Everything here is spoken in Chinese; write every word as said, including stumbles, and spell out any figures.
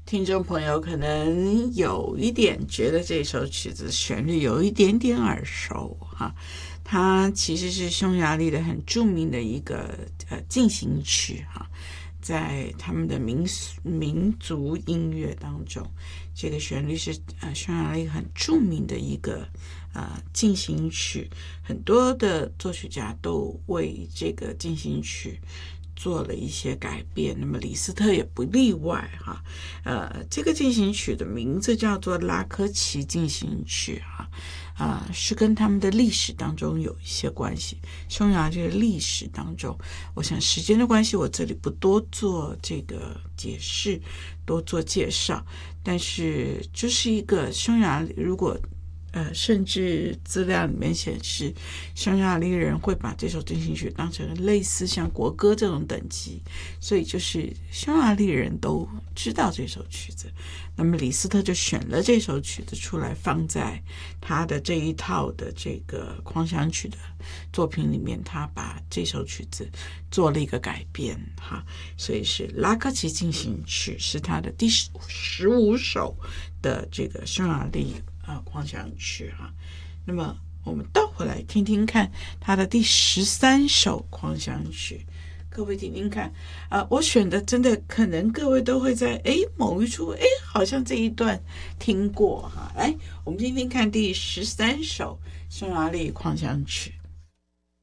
听众朋友可能有一点觉得这首曲子旋律有一点点耳熟哈，它其实是匈牙利的很著名的一个呃进行曲哈，在他们的民民族音乐当中，这个旋律是呃匈牙利很著名的一个呃进行曲，很多的作曲家都为这个进行曲做了一些改变，那么李斯特也不例外哈。呃，这个进行曲的名字叫做拉科齐进行曲哈，啊、呃，是跟他们的历史当中有一些关系。匈牙利的历史当中，我想时间的关系，我这里不多做这个解释，多做介绍。但是就是一个匈牙利，如果呃，甚至资料里面显示，匈牙利人会把这首进行曲当成类似像国歌这种等级，所以就是匈牙利人都知道这首曲子。那么李斯特就选了这首曲子出来，放在他的这一套的这个狂想曲的作品里面，他把这首曲子做了一个改编哈，所以是拉科齐进行曲是他的第十五首的这个匈牙利啊，狂想曲哈，那么我们倒回来听听看他的第十三首狂想曲，各位听听看啊，我选的真的可能各位都会在诶某一处诶好像这一段听过哈，来我们听听看第十三首匈牙利狂想曲。